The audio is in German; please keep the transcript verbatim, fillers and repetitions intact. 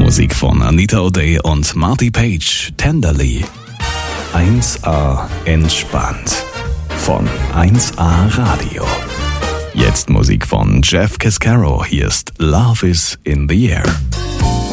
Musik von Anita O'Day und Marty Page, Tenderly. eins A entspannt von eins A Radio. Jetzt Musik von Jeff Cascaro. Hier ist Love is in the Air.